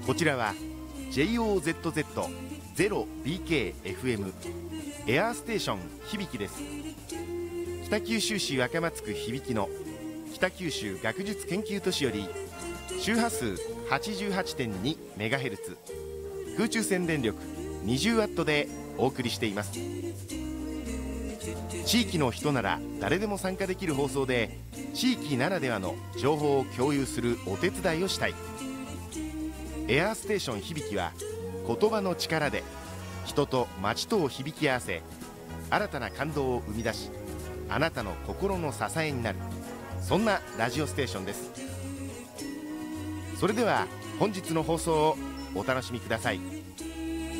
こちらは JOZZ0BKFM エアーステーション響きです。北九州市若松区響の北九州学術研究都市より周波数 88.2MHz 空中線電力 20W でお送りしています。地域の人なら誰でも参加できる放送で、地域ならではの情報を共有するお手伝いをしたい。エアーステーション響きは言葉の力で人と街とを響き合わせ、新たな感動を生み出し、あなたの心の支えになる、そんなラジオステーションです。それでは本日の放送をお楽しみください。